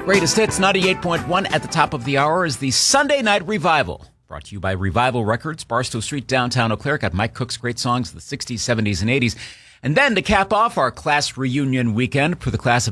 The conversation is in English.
Greatest Hits 98.1 at the top of the hour is the Sunday Night Revival. Brought to you by Revival Records, Barstow Street, downtown Eau Claire. Got Mike Cook's great songs of the 60s, 70s, and 80s. And then to cap off our class reunion weekend for the class of